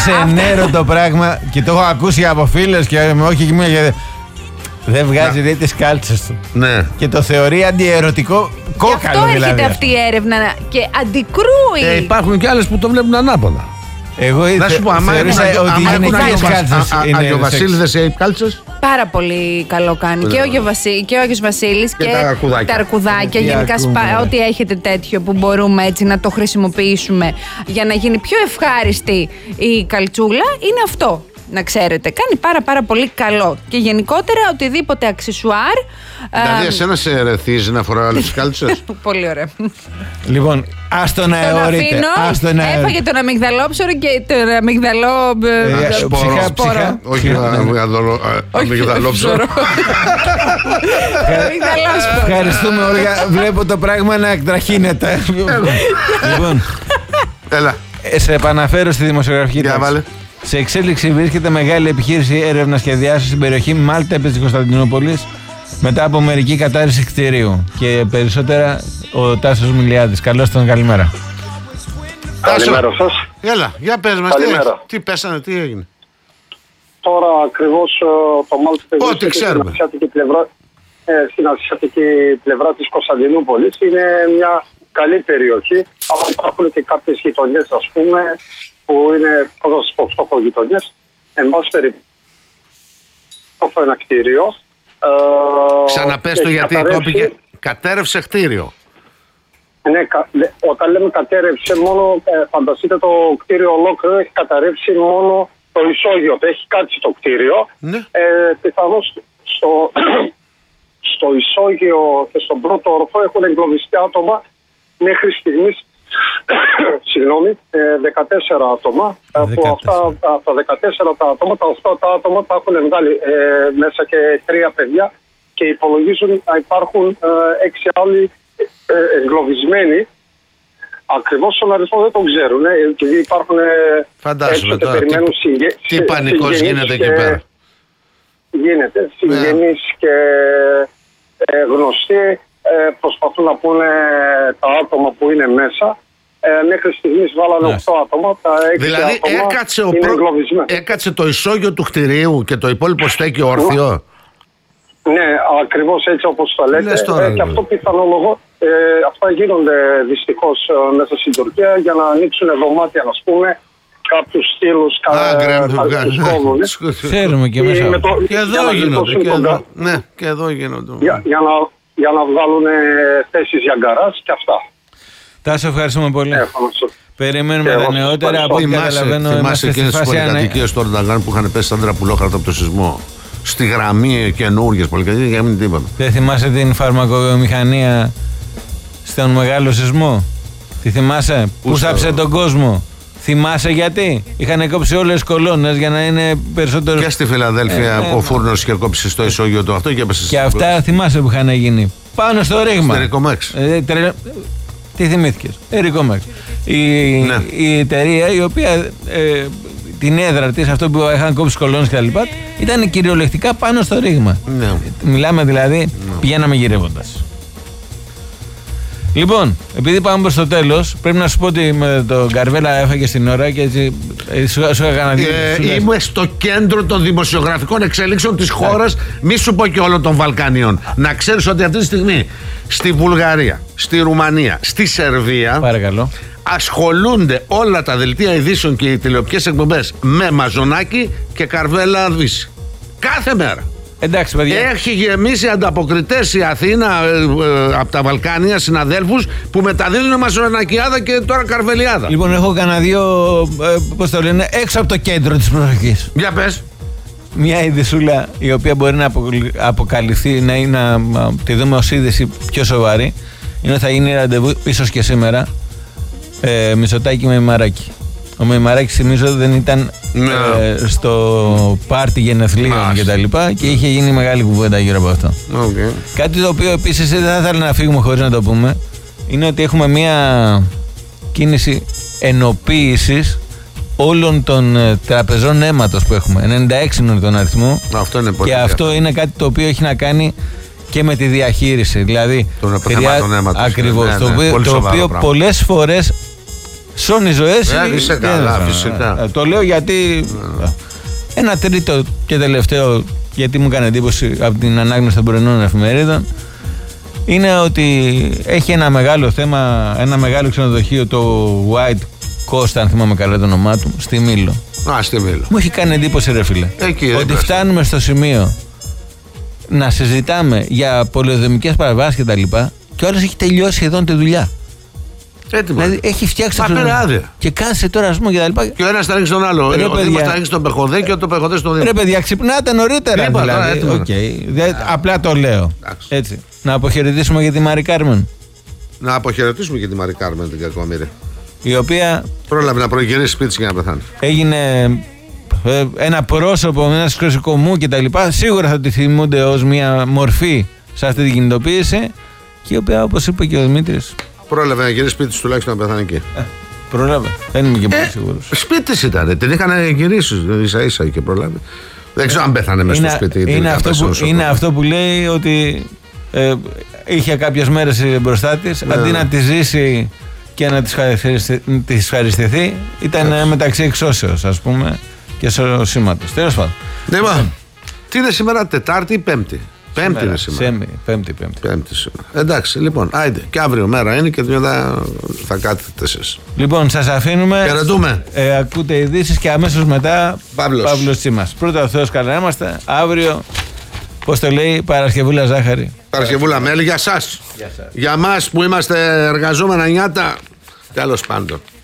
ξενέρο το πράγμα και το έχω ακούσει από φίλες και όχι και μία. Δεν βγάζει λέει τις κάλτσες του. Ναι. Και το θεωρεί αντιερωτικό κόκαλο αυτό δηλαδή. έρχεται αυτή η έρευνα και αντικρούει. Υπάρχουν και άλλες που το βλέπουν ανάποδα. Εγώ να σου πω, άμα θεωρήσα ότι οι γυναικείες κάλτσες είναι Άγιο Βασίλη δεν σε κάλτσες. Πάρα πολύ καλό κάνει. Και ο Άγιος Βασίλης και τα αρκουδάκια. Γενικά ό,τι έχετε τέτοιο που μπορούμε έτσι να το χρησιμοποιήσουμε για να γίνει πιο ευχάριστη η καλτσούλα είναι αυτό. Να ξέρετε, κάνει πάρα πολύ καλό. Και γενικότερα οτιδήποτε αξισουάρ. Δηλαδή εσένα σε ρεθίζει να φοράω άλλες κάλτσες. Πολύ ωραία. Λοιπόν, άστο να αιωρείτε. Έφαγε τον αμυγδαλόψωρο και τον αμυγδαλό... Ψυχά. Όχι αμυγδαλόψωρο. Ευχαριστούμε Όλγα. Βλέπω το πράγμα να εκτραχύνεται. Λοιπόν, έλα. Σε επαναφέρω στη δημοσιογραφική τάξη. Σε εξέλιξη βρίσκεται μεγάλη επιχείρηση έρευνας και διάσωσης στην περιοχή Μάλτεπες της Κωνσταντινούπολης μετά από μερική κατάρρευση κτηρίου. Και περισσότερα ο Τάσος Μιλιάδης. Καλώς τον, καλημέρα. Καλημέρα σας. Έλα, για πες μας, τι πέσανε, τι έγινε. Τώρα ακριβώς το Μάλτεπες στην ασιατική πλευρά της Κωνσταντινούπολης είναι μια καλή περιοχή. Αλλά υπάρχουν και κάποιες γειτονιές, ας πούμε, που είναι φτωχογειτονιές. Εν πάση περιπτώσει, αυτό ένα κτίριο. Ξαναπες το γιατί κόπηκε. Κατέρευσε κτίριο. Ναι, όταν λέμε κατέρευσε, μόνο φανταστείτε το κτίριο ολόκληρο έχει καταρρεύσει μόνο το ισόγειο. Έχει κάτσει το κτίριο. Ναι. Πιθανώς στο ισόγειο και στον πρώτο όροφο έχουν εγκλωβιστεί άτομα μέχρι στιγμής. Συγγνώμη, 14 άτομα. Από αυτά τα 14 τα άτομα, τα 8 τα άτομα τα έχουν βγάλει μέσα και 3 παιδιά και υπολογίζουν να υπάρχουν 6 άλλοι εγκλωβισμένοι. Ακριβώς τον αριθμό δεν τον ξέρουν, επειδή υπάρχουν φαντάζομαι τώρα τι πανικός γίνεται εκεί πέρα. Γίνεται, συγγενείς και γνωστοί προσπαθούν να πούνε τα άτομα που είναι μέσα. Μέχρι στιγμής βάλανε 8 άτομα. Τα 6 δηλαδή άτομα έκατσε το ισόγειο του κτηρίου και το υπόλοιπο στέκει όρθιο. Ναι, ακριβώς έτσι όπως το λέτε. Και αυτό πιθανολογώ. Αυτά γίνονται δυστυχώς μέσα στην Τουρκία για να ανοίξουν δωμάτια, να πούμε, κάποιους στήλους, κάποιους κόμβουνες. Ξέρουμε και μέσα. Και εδώ γίνονται. Ναι, και εδώ γίνονται. Για να βγάλουν θέσεις για γκαράζ και αυτά. Τάσο, ευχαριστούμε πολύ. Περιμένουμε τα νεότερα. Από ό,τι καταλαβαίνω, θυμάσαι και τις πολυκατοικίες του Ορνταγκάν που είχαν πέσει σαν τραπουλόχαρτα από το σεισμό. Στη γραμμή καινούργιες πολυκατοικίες για να μην τίποτα. Δεν θυμάσαι την φαρμακοβιομηχανία στον μεγάλο σεισμό? Τη θυμάσαι? Που σάψε τον κόσμο. Θυμάσαι γιατί? Είχαν κόψει όλες τις κολόνες για να είναι περισσότερο. Και στη Φιλαδέλφια ο φούρνος είχε κόψει στο ισόγειο του αυτό και έπεσε. Και αυτά θυμάσαι που είχαν γίνει πάνω στο ρήγμα. Στη Ρικομέξ. Τι θυμήθηκες? Ρικομέξ. Η εταιρεία η οποία την έδρα της, αυτό που είχαν κόψει κολόνες και τα λοιπά, ήταν κυριολεκτικά πάνω στο ρήγμα. Ναι. Μιλάμε δηλαδή, πηγαίναμε γυρεύοντας. Λοιπόν, επειδή πάμε προς το τέλος, πρέπει να σου πω ότι με τον Καρβέλα έφαγε στην ώρα και έτσι σου έκανα δει. Είμαι στο κέντρο των δημοσιογραφικών εξελίξεων της χώρας, μη σου πω και όλων των Βαλκανίων. Να ξέρεις ότι αυτή τη στιγμή στη Βουλγαρία, στη Ρουμανία, στη Σερβία, παρακαλώ, ασχολούνται όλα τα δελτία ειδήσεων και οι τηλεοπτικές εκπομπές με Μαζονάκη και Καρβέλα Δύση. Κάθε μέρα. Εντάξει, παιδιά. Έχει γεμίσει ανταποκριτές η Αθήνα από τα Βαλκάνια, συναδέλφους που μεταδίδουν Μαζονακιάδα και τώρα Καρβελιάδα. Λοιπόν, έχω κανένα δύο, πώς το λένε, έξω από το κέντρο της προσοχής. Για πες. Μια ειδησούλα η οποία μπορεί να αποκαλυφθεί, να τη δούμε ως είδηση πιο σοβαρή, είναι ότι θα γίνει ραντεβού, ίσως και σήμερα, Μητσοτάκη με Μημαράκη. Ο Μημαράκης, θυμίζω, δεν ήταν στο πάρτι γενεθλίων και τα λοιπά και είχε γίνει μεγάλη κουβέντα γύρω από αυτό. Κάτι το οποίο επίσης δεν θα ήθελα να φύγουμε χωρίς να το πούμε, είναι ότι έχουμε μια κίνηση ενοποίησης όλων των τραπεζών αίματος που έχουμε. 96 είναι τον αριθμό. Αυτό είναι πολύ. Και αυτό είναι κάτι το οποίο έχει να κάνει και με τη διαχείριση. Δηλαδή, των αποθεμάτων αίματος. Ακριβώς. Το οποίο πολλές φορές Σώνει ζωές. Είσαι καλά, φυσικά. Το λέω γιατί. Ένα τρίτο και τελευταίο, γιατί μου έκανε εντύπωση από την ανάγνωση των πρωινών εφημερίδων, είναι ότι έχει ένα μεγάλο θέμα, ένα μεγάλο ξενοδοχείο, το White Coast, αν θυμάμαι καλά το όνομά του, στη Μήλο. Στη Μήλο. Μου έχει κάνει εντύπωση, ρε φίλε, ότι φτάνουμε στο σημείο να συζητάμε για πολεοδομικές παραβάσεις κτλ. Και όλος έχει τελειώσει σχεδόν τη δουλειά. Έτοιμο. Δηλαδή έχει φτιάξει το άδεια. Και κάθεσαι τώρα, ας πούμε, και τα λοιπά. Και ο ένας θα ρίξει τον άλλο. Ο Δήμος θα ρίξει τον Πεχοδέ και το Πεχοδέ στον Δήμο. Ρε παιδιά, ξυπνάτε νωρίτερα. Απλά το λέω. Έτσι. Να αποχαιρετήσουμε και τη Μαρή Κάρμεν. Να αποχαιρετήσουμε και τη Μαρή Κάρμεν, την κακομοίρη. Η οποία πρόλαβε να προγυρίσει σπίτι για να πεθάνει. Έγινε ένα πρόσωπο, ένα σκροσικομού κτλ. Σίγουρα θα τη θυμούνται ως μια μορφή σε αυτή την κινητοποίηση. Και η οποία, όπως είπε και ο Δημήτρης, πρόλαβε να γυρίσει σπίτι τουλάχιστον να πεθάνει εκεί. Πρόλαβε. Δεν είμαι και πολύ σίγουρος. Σπίτι ήταν. Την είχαν γυρίσει ίσα-ίσα και πρόλαβε. Δεν ξέρω αν πέθανε μέσα στο σπίτι. Είναι αυτό που λέει ότι είχε κάποιες μέρες μπροστά της. Αντί να τη ζήσει και να της ευχαριστηθεί, ήταν μεταξύ εξώσεως, ας πούμε, και σωσήματος. Τέλος πάντων. Λοιπόν, τι είναι σήμερα, Τετάρτη ή Πέμπτη? Πέμπτη είναι σήμερα. Πέμπτη σήμερα. Εντάξει, λοιπόν, άιντε. Και αύριο μέρα είναι και μετά θα κάθετε εσείς. Λοιπόν, σας αφήνουμε. Χαιρετούμε. Ακούτε ειδήσεις και αμέσως μετά Παύλος Τσίμας. Πρώτα ο Θεός καλά να είμαστε. Αύριο, πώς το λέει, Παρασκευούλα ζάχαρη. Παρασκευούλα μέλι, για σας. Για μας που είμαστε εργαζόμενα νιάτα. Τέλος πάντων.